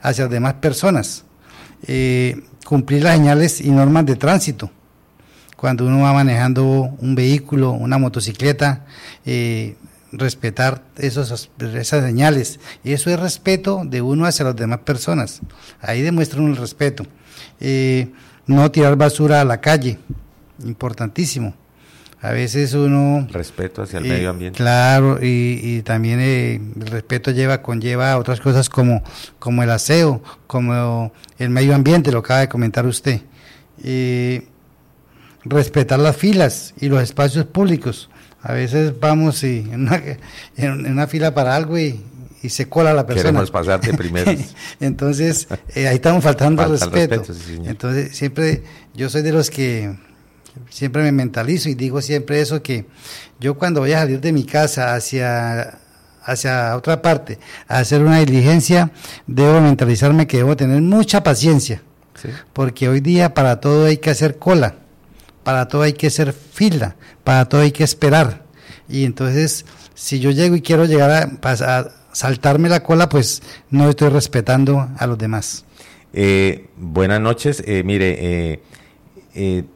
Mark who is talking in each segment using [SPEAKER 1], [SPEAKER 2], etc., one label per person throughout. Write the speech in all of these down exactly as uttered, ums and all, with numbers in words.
[SPEAKER 1] hacia las demás personas. Eh, cumplir las señales y normas de tránsito. Cuando uno va manejando un vehículo, una motocicleta, eh, respetar esos, esas señales. Y eso es respeto de uno hacia las demás personas. Ahí demuestra uno el respeto. Eh, no tirar basura a la calle, importantísimo. A veces uno...
[SPEAKER 2] Respeto hacia el
[SPEAKER 1] eh,
[SPEAKER 2] medio ambiente.
[SPEAKER 1] Claro, y, y también eh, el respeto lleva, conlleva otras cosas como, como el aseo, como el medio ambiente, lo acaba de comentar usted. Eh, respetar las filas y los espacios públicos. A veces vamos y en, una, en una fila para algo y, y se cola la persona.
[SPEAKER 2] Queremos pasarte primero.
[SPEAKER 1] Entonces, eh, ahí estamos faltando al
[SPEAKER 2] Falta
[SPEAKER 1] respeto.
[SPEAKER 2] respeto sí,
[SPEAKER 1] Entonces, siempre, yo soy de los que siempre me mentalizo y digo siempre eso, que yo cuando voy a salir de mi casa hacia, hacia otra parte, a hacer una diligencia, debo mentalizarme que debo tener mucha paciencia. Sí. Porque hoy día para todo hay que hacer cola. Para todo hay que hacer fila, para todo hay que esperar. Y entonces, si yo llego y quiero llegar a, a saltarme la cola, pues no estoy respetando a los demás.
[SPEAKER 2] Eh, buenas noches, eh, mire, eh, eh,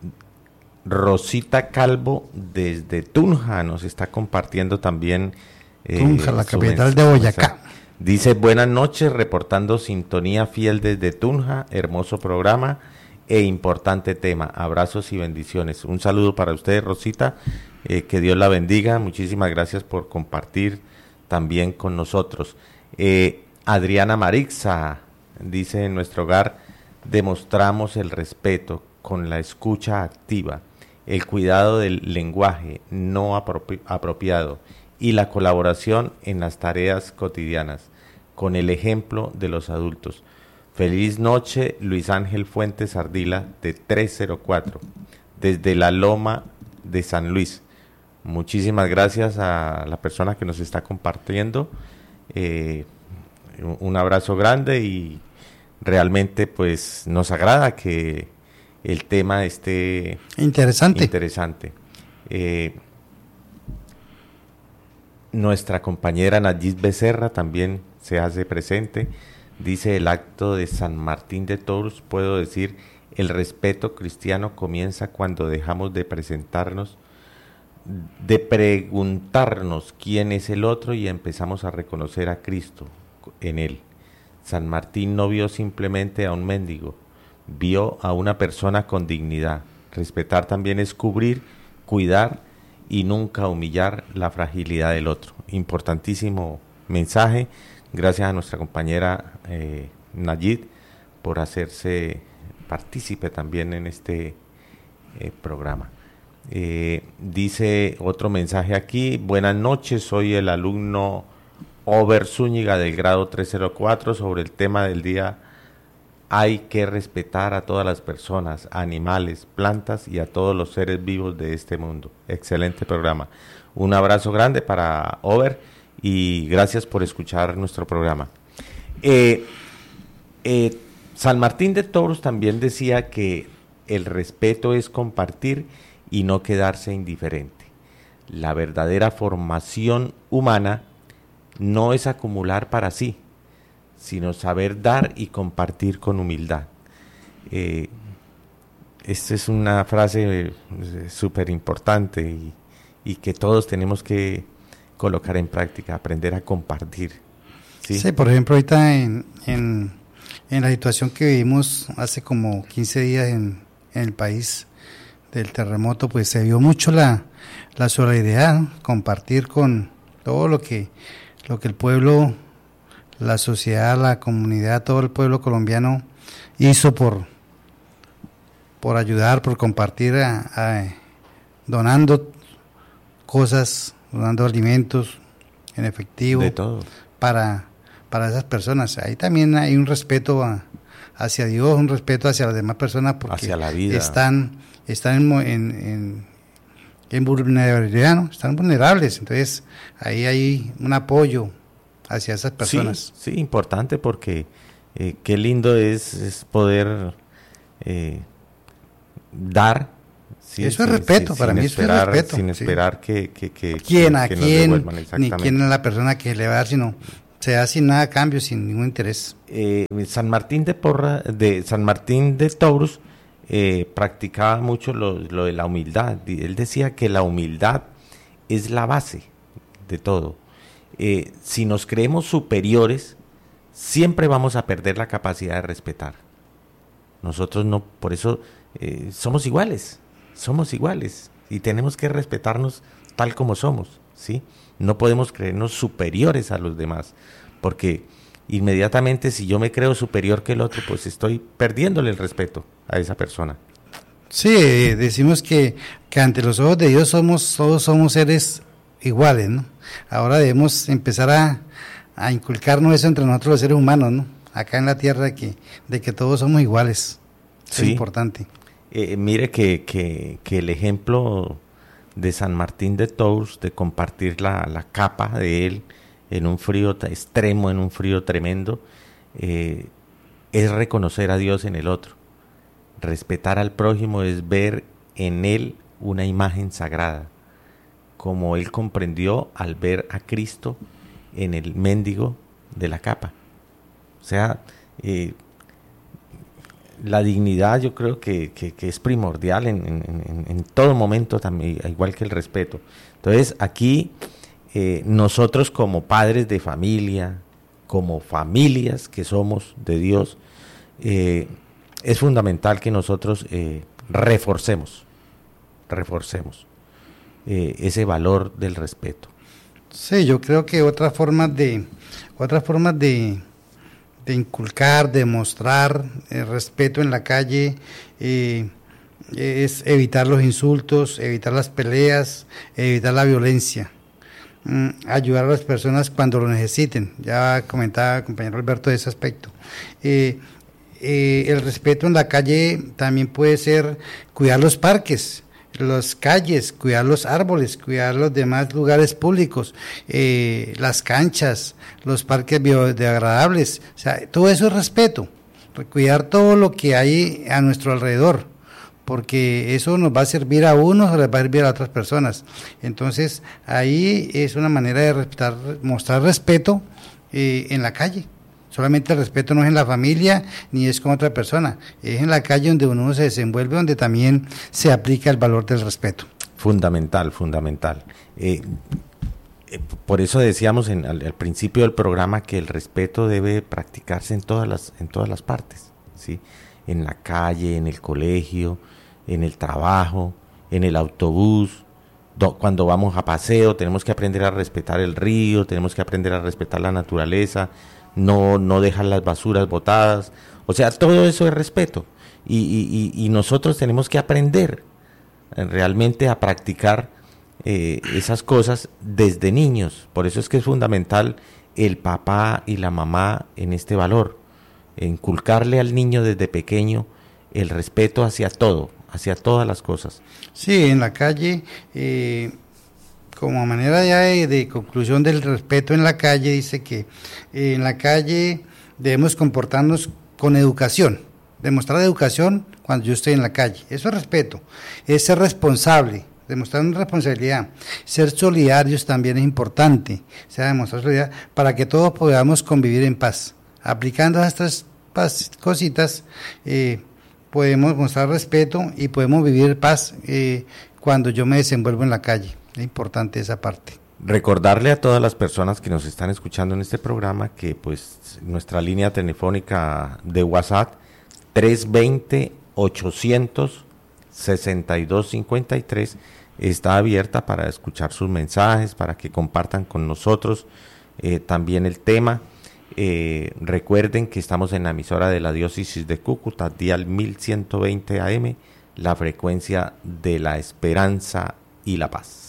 [SPEAKER 2] Rosita Calvo desde Tunja nos está compartiendo también. Eh,
[SPEAKER 1] Tunja, la capital de Boyacá.
[SPEAKER 2] Dice, buenas noches, reportando sintonía fiel desde Tunja, hermoso programa e importante tema. Abrazos y bendiciones. Un saludo para usted, Rosita, eh, que Dios la bendiga. Muchísimas gracias por compartir también con nosotros. Eh, Adriana Marixa dice, en nuestro hogar demostramos el respeto con la escucha activa, el cuidado del lenguaje no apropi- apropiado y la colaboración en las tareas cotidianas, con el ejemplo de los adultos. Feliz noche, Luis Ángel Fuentes Ardila, de trescientos cuatro, desde la Loma de San Luis. Muchísimas gracias a la persona que nos está compartiendo. Eh, un abrazo grande y realmente pues nos agrada que el tema esté
[SPEAKER 1] interesante.
[SPEAKER 2] interesante. Eh, nuestra compañera Nayib Becerra también se hace presente. Dice, el acto de San Martín de Tours, puedo decir, el respeto cristiano comienza cuando dejamos de presentarnos, de preguntarnos quién es el otro y empezamos a reconocer a Cristo en él. San Martín no vio simplemente a un mendigo, vio a una persona con dignidad. Respetar también es cubrir, cuidar y nunca humillar la fragilidad del otro. Importantísimo mensaje. Gracias a nuestra compañera eh, Nayib por hacerse partícipe también en este eh, programa. Eh, dice otro mensaje aquí, buenas noches, soy el alumno Ober Zúñiga del grado trescientos cuatro, sobre el tema del día, hay que respetar a todas las personas, animales, plantas y a todos los seres vivos de este mundo. Excelente programa. Un abrazo grande para Ober y gracias por escuchar nuestro programa. Eh, eh, San Martín de Tours también decía que el respeto es compartir y no quedarse indiferente. La verdadera formación humana no es acumular para sí, sino saber dar y compartir con humildad. Eh, esta es una frase eh, súper importante y, y que todos tenemos que colocar en práctica, aprender a compartir. Sí,
[SPEAKER 1] sí, por ejemplo, ahorita en, en, en la situación que vivimos hace como quince días en, en el país del terremoto, pues se vio mucho la, la solidaridad, compartir con todo lo que, lo que el pueblo, la sociedad, la comunidad, todo el pueblo colombiano hizo por, por ayudar, por compartir, a, a, donando cosas, donando alimentos en efectivo,
[SPEAKER 2] de todo,
[SPEAKER 1] para, para esas personas. Ahí también hay un respeto a, hacia Dios, un respeto hacia las demás personas, porque
[SPEAKER 2] hacia la vida.
[SPEAKER 1] están, están en, en, en, en vulnerabilidad, ¿no? Están vulnerables, entonces ahí hay un apoyo hacia esas personas.
[SPEAKER 2] Sí, sí, importante, porque eh, qué lindo es, es poder eh, dar. Sí,
[SPEAKER 1] eso es
[SPEAKER 2] sin,
[SPEAKER 1] respeto,
[SPEAKER 2] sin,
[SPEAKER 1] para
[SPEAKER 2] sin
[SPEAKER 1] mí
[SPEAKER 2] esperar,
[SPEAKER 1] eso es respeto.
[SPEAKER 2] Sin
[SPEAKER 1] sí.
[SPEAKER 2] esperar que, que, que
[SPEAKER 1] quién
[SPEAKER 2] que,
[SPEAKER 1] a
[SPEAKER 2] que
[SPEAKER 1] quién,
[SPEAKER 2] nos devuelvan,
[SPEAKER 1] ni quién es la persona que le va a dar, sino Se da sin nada a cambio, sin ningún interés.
[SPEAKER 2] Eh, San Martín de Porra, de San Martín de Tours, eh, practicaba mucho lo, lo de la humildad. Él decía que la humildad es la base de todo. Eh, si nos creemos superiores, siempre vamos a perder la capacidad de respetar. Nosotros no, por eso eh, somos iguales, somos iguales y tenemos que respetarnos tal como somos, ¿sí? No podemos creernos superiores a los demás, porque inmediatamente si yo me creo superior que el otro, pues estoy perdiéndole el respeto a esa persona.
[SPEAKER 1] Sí, eh, decimos que, que ante los ojos de Dios somos, todos somos seres iguales, ¿no? Ahora debemos empezar a, a inculcarnos eso entre nosotros los seres humanos, ¿no? Acá en la tierra, de que, de que todos somos iguales. Eso sí. Es importante.
[SPEAKER 2] Eh, mire que, que, que el ejemplo de San Martín de Tours, de compartir la, la capa de él en un frío extremo, en un frío tremendo, eh, es reconocer a Dios en el otro. Respetar al prójimo es ver en él una imagen sagrada, como él comprendió al ver a Cristo en el mendigo de la capa. O sea, eh, la dignidad yo creo que, que, que es primordial en, en, en todo momento, también, igual que el respeto. Entonces aquí eh, nosotros como padres de familia, como familias que somos de Dios, eh, es fundamental que nosotros eh, reforcemos, reforcemos eh, ese valor del respeto.
[SPEAKER 1] Sí, yo creo que otras formas de, otras formas de de inculcar, de mostrar el respeto en la calle, eh, es evitar los insultos, evitar las peleas, evitar la violencia, mm, ayudar a las personas cuando lo necesiten. Ya comentaba el compañero Alberto de ese aspecto. Eh, eh, el respeto en la calle también puede ser cuidar los parques, las calles, cuidar los árboles, cuidar los demás lugares públicos, eh, las canchas, los parques biodegradables, o sea, todo eso es respeto, cuidar todo lo que hay a nuestro alrededor, porque eso nos va a servir a unos o les va a servir a otras personas. Entonces, ahí es una manera de respetar, mostrar respeto eh, en la calle. Solamente el respeto no es en la familia ni es con otra persona, es en la calle donde uno se desenvuelve, donde también se aplica el valor del respeto.
[SPEAKER 2] Fundamental, fundamental. Eh, eh, por eso decíamos en, al, al principio del programa que el respeto debe practicarse en todas las, en todas las partes, ¿sí? En la calle, en el colegio, en el trabajo, en el autobús. Do, cuando vamos a paseo tenemos que aprender a respetar el río, tenemos que aprender a respetar la naturaleza. No, no dejar las basuras botadas, o sea, todo eso es respeto, y, y, y nosotros tenemos que aprender realmente a practicar eh, esas cosas desde niños. Por eso es que es fundamental el papá y la mamá en este valor, inculcarle al niño desde pequeño el respeto hacia todo, hacia todas las cosas.
[SPEAKER 1] Sí, en la calle, eh... como manera ya de, de conclusión del respeto en la calle, dice que eh, en la calle debemos comportarnos con educación, demostrar educación cuando yo estoy en la calle. Eso es respeto, es ser responsable, demostrar una responsabilidad. Ser solidarios también es importante, o sea, demostrar solidaridad para que todos podamos convivir en paz. Aplicando estas cositas, eh, podemos mostrar respeto y podemos vivir paz eh, cuando yo me desenvuelvo en la calle. Es importante esa parte.
[SPEAKER 2] Recordarle a todas las personas que nos están escuchando en este programa que pues nuestra línea telefónica de WhatsApp tres veinte, ochocientos, sesenta y dos cincuenta y tres está abierta para escuchar sus mensajes, para que compartan con nosotros eh, también el tema. Eh, recuerden que estamos en la emisora de la diócesis de Cúcuta, dial mil ciento veinte A M, la frecuencia de la esperanza y la paz.